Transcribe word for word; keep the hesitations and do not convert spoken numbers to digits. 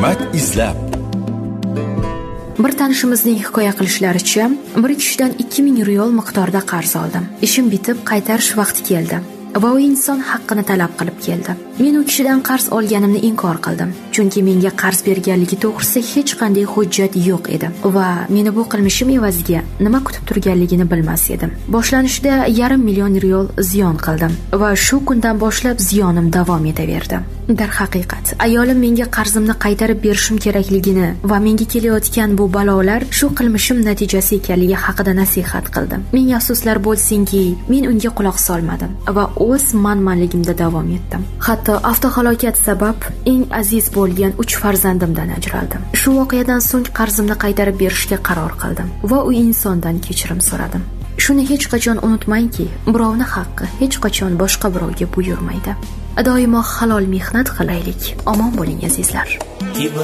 hikmat izlab. Bir tanishimizning hikoya qilishlaricha, bir kishidan ikki ming riyol miqdorida qarz oldim. Ishim bitib, qaytarish vaqti keldi va u inson haqqini talab qilib keldi. Men u kishidan qarz olganimni inkor qildim, chunki menga qarz berganligi to'g'risida hech qanday hujjat yo'q edi va meni bu qilmishim evaziga nima kutib turganligini bilmas edim. Boshlanishida yarim million riyol ziyon qildim va shu kundan boshlab ziyonim davom etaverdi. Darhaqiqat, ayolim menga qarzimni qaytarib berishim kerakligini va menga kelayotgan bu balolar shu qilmishim natijasi ekanligi haqida nasihat qildi. Menga afsuslar bo'lsinki, men unga quloq solmadim va o'z manmanligimda davom etdim. Hatto avtohalokat sabab eng aziz bo'lgan uch farzandimdan ajraldim. Shu voqeadan so'ng qarzimni qaytarib berishga qaror qildim va u insondan kechirim so'radim. Shuni hech qachon unutmangki, birovning haqqi hech qachon boshqa birovga buyurmaydi. Doimo halol mehnat qilaylik. Omon bo'ling azizlar.